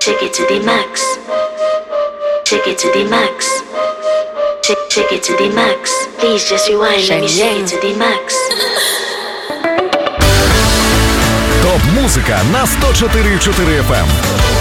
Take it to the max. Take it to the max. Take it to the max. Please just rewind. Let me shake it to the max. Топ-музика на 104.4 FM.